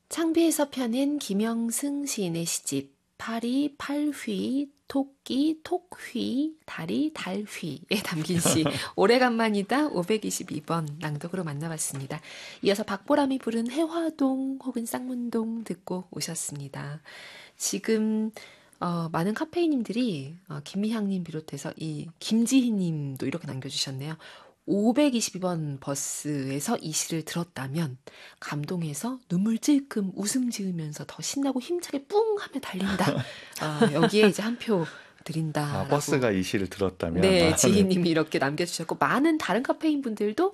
창비에서 펴낸 김영승 시인의 시집 파리 팔휘 토끼 톡휘 다리 달휘에 담긴 시 오래간만이다 522번 낭독으로 만나봤습니다. 이어서 박보람이 부른 해화동 혹은 쌍문동 듣고 오셨습니다. 지금 많은 카페이님들이 김미향님 비롯해서 이 김지희님도 이렇게 남겨주셨네요. 522번 버스에서 이 시를 들었다면 감동해서 눈물 찔끔 웃음 지으면서 더 신나고 힘차게 뿡 하며 달린다. 여기에 이제 한 표 드린다. 버스가 이 시를 들었다면. 네, 지희님이 이렇게 남겨주셨고 많은 다른 카페인 분들도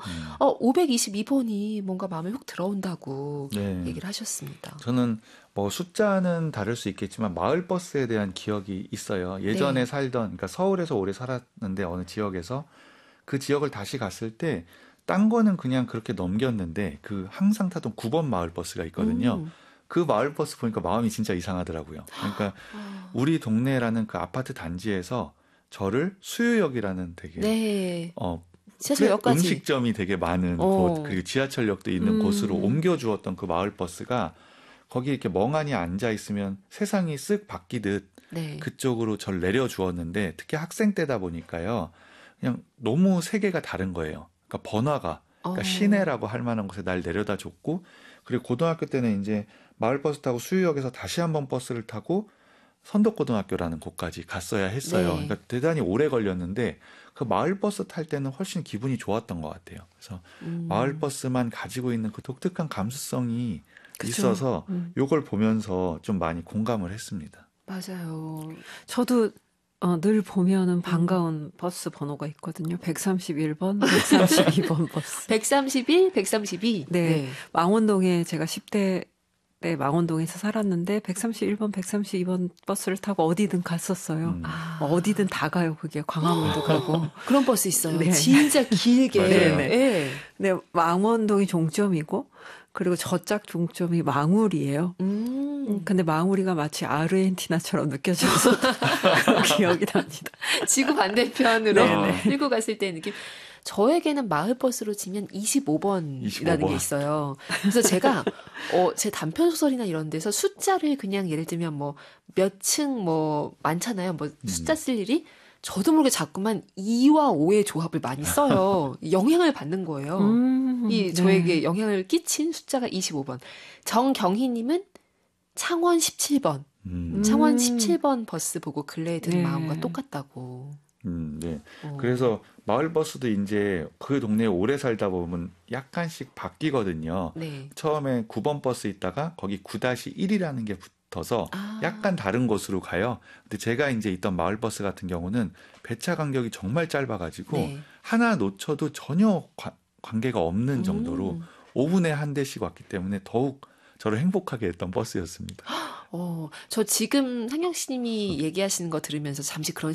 522번이 뭔가 마음에 훅 들어온다고 얘기를 하셨습니다. 저는 뭐 숫자는 다를 수 있겠지만 마을 버스에 대한 기억이 있어요. 예전에 살던, 그러니까 서울에서 오래 살았는데 어느 지역에서 그 지역을 다시 갔을 때 딴 거는 그냥 그렇게 넘겼는데 그 항상 타던 9번 마을 버스가 있거든요. 그 마을 버스 보니까 마음이 진짜 이상하더라고요. 그러니까 우리 동네라는 그 아파트 단지에서 저를 수유역이라는 되게 지하철역까지 음식점이 되게 많은 곳, 그리고 지하철역도 있는 곳으로 옮겨주었던 그 마을 버스가 거기 이렇게 멍하니 앉아 있으면 세상이 쓱 바뀌듯 그쪽으로 저를 내려주었는데 특히 학생 때다 보니까요. 그냥 너무 세계가 다른 거예요. 그러니까 번화가, 그러니까 시내라고 할 만한 곳에 날 내려다 줬고, 그리고 고등학교 때는 이제 마을버스 타고 수유역에서 다시 한번 버스를 타고 선덕고등학교라는 곳까지 갔어야 했어요. 그러니까 대단히 오래 걸렸는데 그 마을버스 탈 때는 훨씬 기분이 좋았던 것 같아요. 그래서 마을버스만 가지고 있는 그 독특한 감수성이 있어서 이걸 보면서 좀 많이 공감을 했습니다. 맞아요. 저도 늘 보면은 반가운 버스 번호가 있거든요. 131번, 132번 버스. 131, 132. 네. 망원동에 제가 10대 때 망원동에서 살았는데 131번, 132번 버스를 타고 어디든 갔었어요. 어디든 다 가요. 그게 광화문도 가고. 그런 버스 있어요. 진짜 길게. 네, 망원동이 종점이고 그리고 저짝 종점이 망우리예요. 근데 망우리가 마치 아르헨티나처럼 느껴져서 그런 기억이 납니다. 지구 반대편으로 끌고 갔을 때의 느낌. 저에게는 마을버스로 치면 25번이라는 게 있어요. 그래서 제가 제 단편소설이나 이런 데서 숫자를 그냥 예를 들면 뭐 몇 층 뭐 많잖아요. 뭐 숫자 쓸 일이 저도 모르게 자꾸만 2와 5의 조합을 많이 써요. 영향을 받는 거예요. 저에게 영향을 끼친 숫자가 25번. 정경희님은 창원 17번. 창원 17번 버스 보고 근래에 든 마음과 똑같다고. 네. 그래서 마을버스도 이제 그 동네에 오래 살다 보면 약간씩 바뀌거든요. 처음에 9번 버스 있다가 거기 9-1이라는 게 붙어서 약간 다른 곳으로 가요. 근데 제가 이제 있던 마을버스 같은 경우는 배차 간격이 정말 짧아가지고 하나 놓쳐도 전혀 관계가 없는 정도로 5분에 한 대씩 왔기 때문에 더욱 저를 행복하게 했던 버스였습니다. 저 지금 상영 씨님이 얘기하시는 거 들으면서 잠시 그런